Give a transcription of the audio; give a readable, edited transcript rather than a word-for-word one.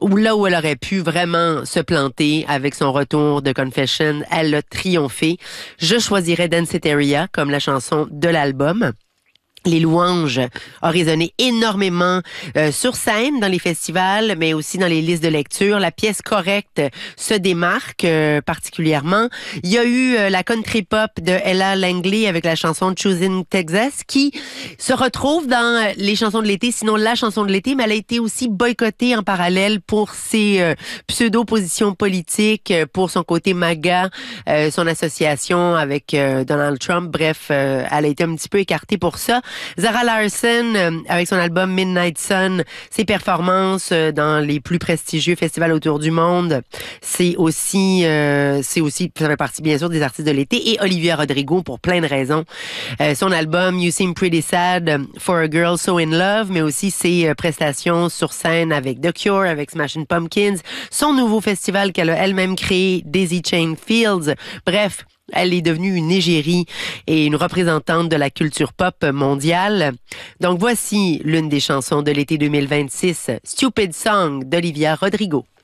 là où elle aurait pu vraiment se planter avec son retour de Confession, elle a triomphé. Je choisirais Danceteria comme la chanson de l'album. Les louanges ont résonné énormément sur scène, dans les festivals, mais aussi dans les listes de lecture. La pièce correcte se démarque particulièrement. Il y a eu la country pop de Ella Langley avec la chanson Choosing Texas qui se retrouve dans les chansons de l'été, sinon la chanson de l'été, mais elle a été aussi boycottée en parallèle pour ses pseudo-positions politiques, pour son côté MAGA, son association avec Donald Trump. Bref, elle a été un petit peu écartée pour ça. Zara Larsson, avec son album Midnight Sun, ses performances dans les plus prestigieux festivals autour du monde, ça fait partie bien sûr des artistes de l'été, et Olivia Rodrigo pour plein de raisons. Son album You Seem Pretty Sad for a Girl So in Love, mais aussi ses prestations sur scène avec The Cure, avec Smashing Pumpkins, son nouveau festival qu'elle a elle-même créé, Daisy Chain Fields. Bref, elle est devenue une égérie et une représentante de la culture pop mondiale. Donc voici l'une des chansons de l'été 2026, Stupid Song d'Olivia Rodrigo.